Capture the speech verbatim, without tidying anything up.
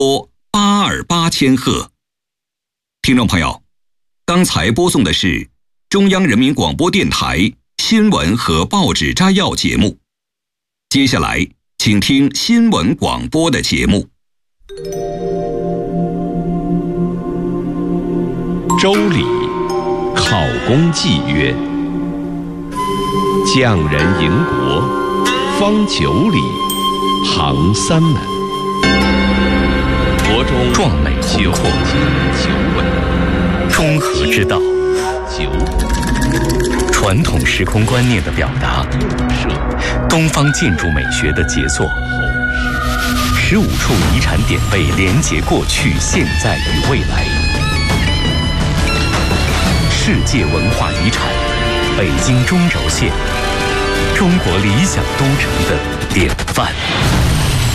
播八二八千赫。听众朋友，刚才播送的是中央人民广播电台新闻和报纸摘要节目。接下来，请听新闻广播的节目。 周礼，考公祭曰：匠人营国，方九里，行三门。国中壮美宏阔， 九尾， 中和之道， 九传统时空观念的表达，东方建筑美学的杰作，十五处遗产典贝连结过去、现在与未来。世界文化遗产，北京中轴线，中国理想都城的典范。